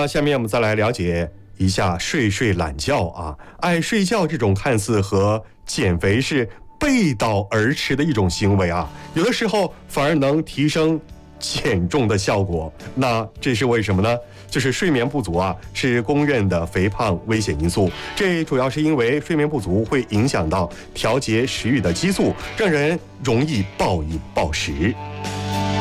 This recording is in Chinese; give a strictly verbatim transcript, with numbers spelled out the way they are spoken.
下面我们再来了解一下睡睡懒觉啊，爱睡觉这种看似和减肥是背道而驰的一种行为啊，有的时候反而能提升减重的效果。那这是为什么呢？就是睡眠不足啊，是公认的肥胖危险因素。这主要是因为睡眠不足会影响到调节食欲的激素，让人容易暴饮暴食。